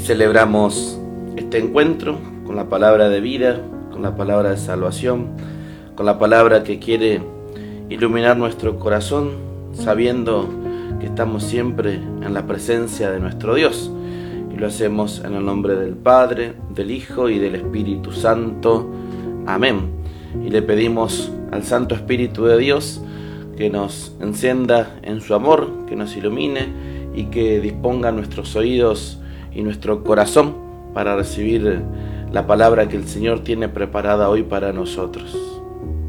celebramos este encuentro con la palabra de vida, con la palabra de salvación, con la palabra que quiere iluminar nuestro corazón, sabiendo que estamos siempre en la presencia de nuestro Dios. Y lo hacemos en el nombre del Padre, del Hijo y del Espíritu Santo. Amén. Y le pedimos al Santo Espíritu de Dios que nos encienda en su amor, que nos ilumine y que disponga nuestros oídos y nuestro corazón para recibir la palabra que el Señor tiene preparada hoy para nosotros.